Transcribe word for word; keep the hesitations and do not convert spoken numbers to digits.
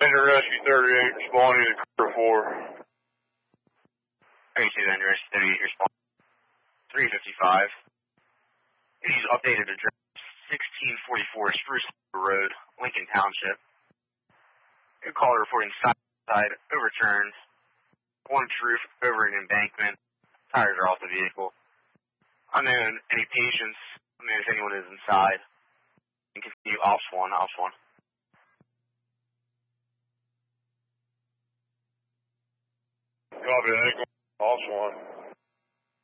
Ranger Rescue thirty-eight responding to Crew four. thirty-two Ranger Rescue thirty-eight responding. three fifty-five. He's updated address sixteen forty-four Spruce Road, Lincoln Township. A caller reporting side overturned. One roof over an embankment. Tires are off the vehicle. Unknown any patients. Unknown if anyone is inside. And continue ops one, ops one. Copy that. Ops one.